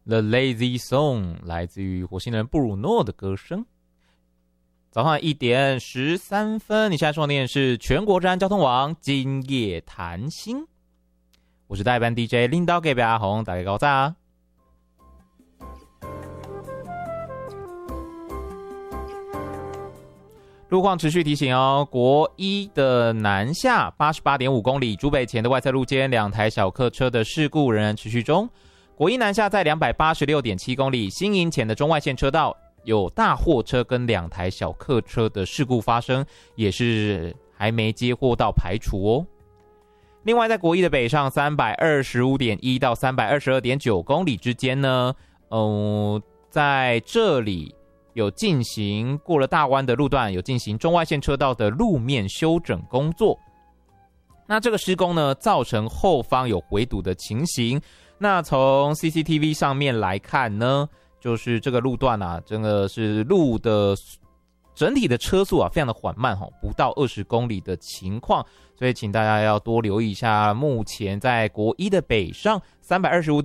The Lazy Song 来自于火星人布鲁诺的歌声。早上1点13分，你现在收听的是全国治安交通网今夜谈心，我是代班 DJ 领导给表阿红，大家高炸。路况持续提醒哦，国一的南下 88.5 公里，竹北前的外侧路肩2台小客车的事故仍然持续中。国一南下在 286.7 公里，新营前的中外线车道有大货车跟2台小客车的事故发生，也是还没接获到排除哦。另外在国一的北上 325.1 到 322.9 公里之间呢，在这里有进行过了大湾的路段，有进行中外线车道的路面修整工作。那这个施工呢，造成后方有回堵的情形。那从 CCTV 上面来看呢，就是这个路段啊，真的是路的整体的车速啊，非常的缓慢，不到20公里的情况，所以请大家要多留意一下。目前在国一的北上325